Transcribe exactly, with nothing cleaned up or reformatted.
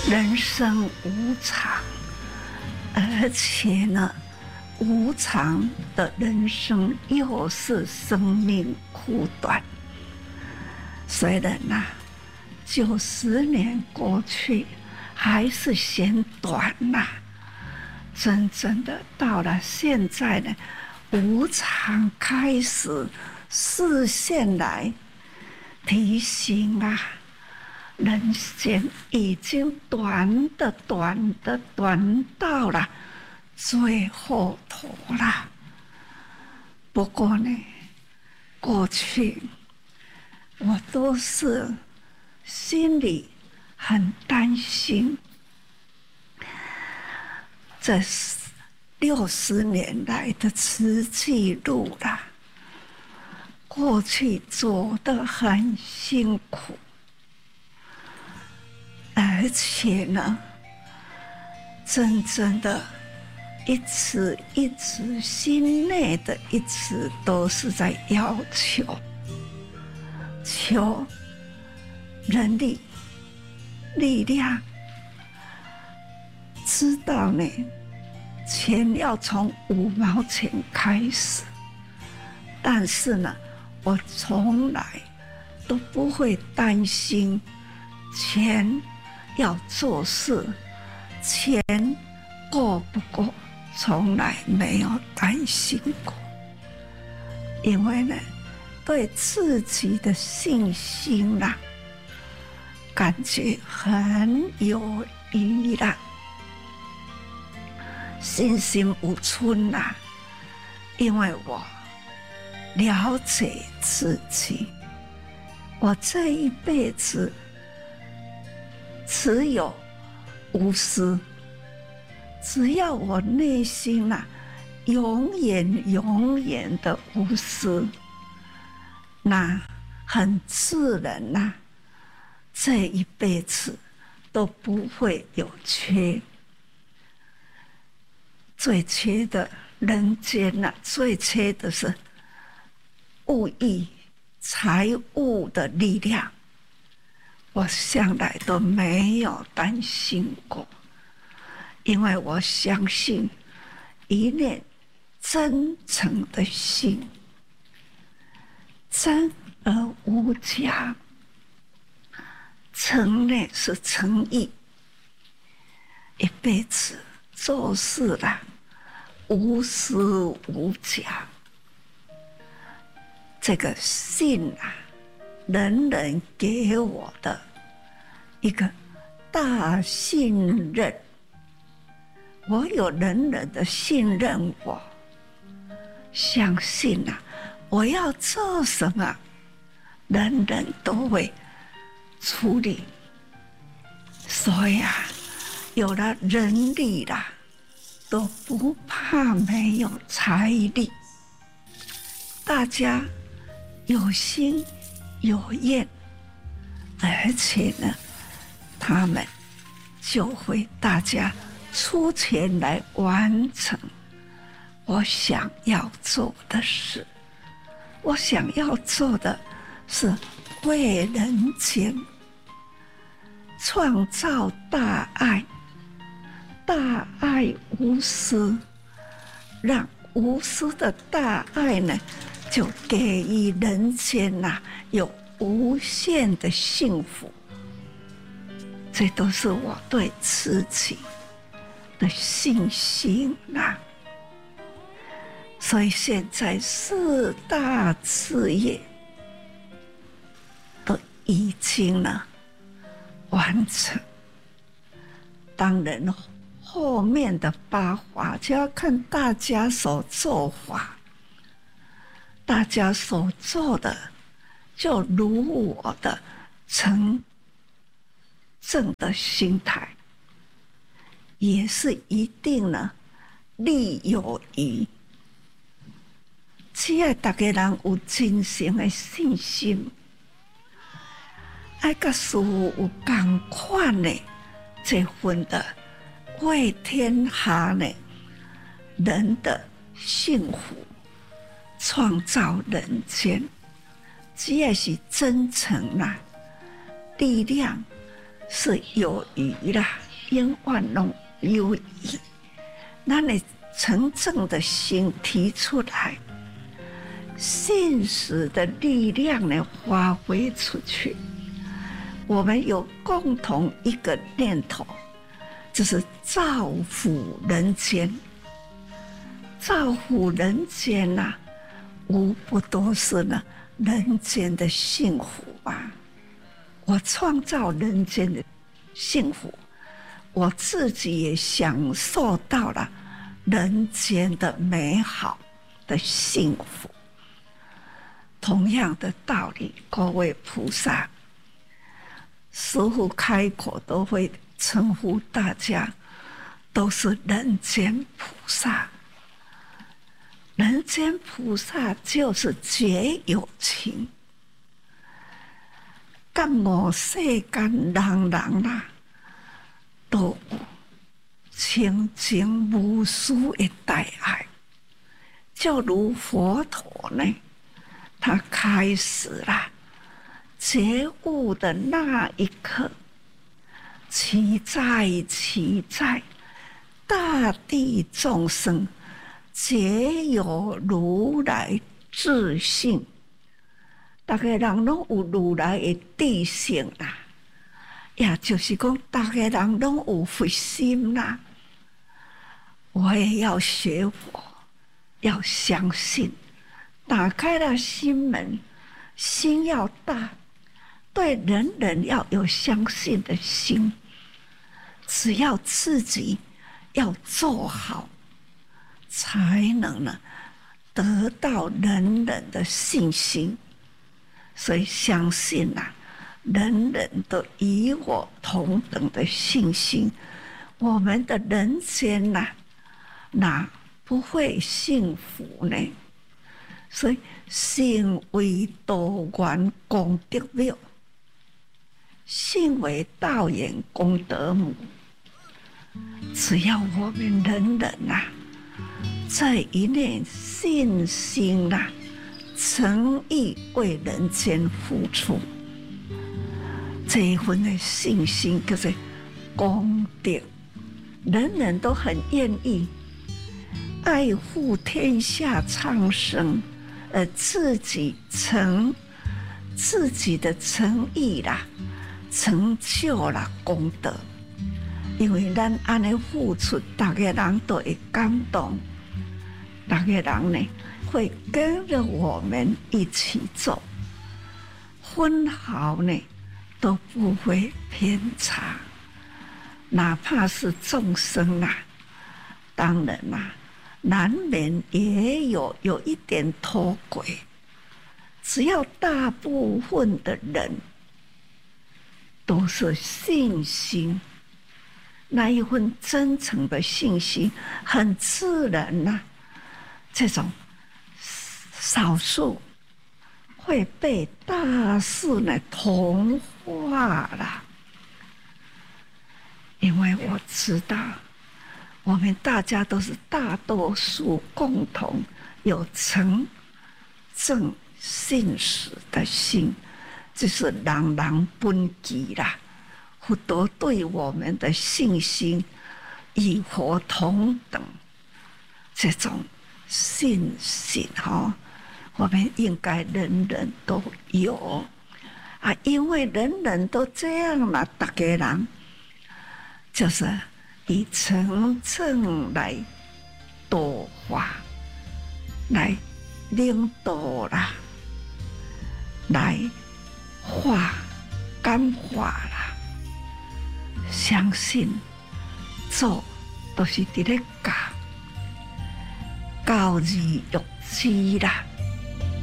人生无常，而且呢，无常的人生又是生命苦短。虽然呐，九十年过去，还是嫌短呐。真正的到了现在呢，无常开始视线来提醒啊，人间已经短的短的短到了最后头了。不过呢，过去我都是心里很担心，这六十年来的慈济路啦，过去走得很辛苦，而且呢，真正的一直一直心内的一直都是在要求，求人力、力量，知道呢，钱要从五毛钱开始，但是呢，我从来都不会担心钱要做事，钱够不够，从来没有担心过。因为呢，对自己的信心啦、啊，感觉很有余啦，信心无存啦，因为我了解自己，我这一辈子只有无私，只要我内心啊，永远永远的无私，那很自然呐、啊，这一辈子都不会有缺。最缺的人间呐、啊，最缺的是物欲、财物的力量。我向来都没有担心过，因为我相信一念真诚的心，真而无假。诚呢是诚意，一辈子做事啦，无私无假。这个信啊，人人给我的一个大信任，我有人人的信任我，相信啊，我要做什么，人人都会处理。所以啊，有了人力啦，都不怕没有财力。大家有心有愿，而且呢，他们就会大家出钱来完成我想要做的事。我想要做的是为人间创造大爱，大爱无私，让无私的大爱呢，就给予人间呐、啊、有无限的幸福。这都是我对自己的信心呐、啊。所以现在四大事业都已经呢完成，当然后面的八法就要看大家所做法，大家所做的就如我的诚正的心态，也是一定呢力有余。只要大家人有真诚的信心，爱甲师父有同款的这份的为天下呢人的幸福，创造人间，只要是真诚啦、力量是有余啦，永远拢有余。咱的真正的心提出来，现实的力量呢发挥出去。我们有共同一个念头，就是造福人间。造福人间呐、啊，无不都是呢人间的幸福吧。我创造人间的幸福，我自己也享受到了人间的美好的幸福。同样的道理，各位菩萨，师父开口都会称呼大家都是人间菩萨。人间菩萨就是绝有情，甲我世间人人啦，都有清净无私的大爱。就如佛陀呢，他开始啦觉悟的那一刻，其在其在，大地众生皆有如来自性，大家人拢有如来的智性啦，也就是讲，大家人拢有佛心啦。我也要学佛，要相信，打开了心门，心要大，对人人要有相信的心。只要自己要做好，才能呢得到人人的信心。所以相信啊，人人都与我同等的信心，我们的人间呐、啊，哪不会幸福呢？所以信为道源功德庙，信为道源功德母。只要我们人人啊，这一念信心啊，诚意为人间付出，这一份的信心叫做功德，人人都很愿意爱护天下苍生，呃，自己成自己的诚意啦，成就了功德。因为咱安尼付出，大家人都会感动，大家人呢会跟着我们一起走，分毫呢都不会偏差。哪怕是众生啊，当然啦、啊，难免也有有一点脱轨。只要大部分的人都是信心，那一份真诚的信心，很自然呐、啊。这种少数会被大事呢同化了，因为我知道，我们大家都是大多数共同有诚正信实的心，这是人人本具啦。佛陀对我们的信心与佛同等，这种信心哈，我们应该人人都有啊，因为人人都这样了，大家人就是以诚正来度化，来领导啦，来化感化啦。相信做都是伫咧教，教而育之啦。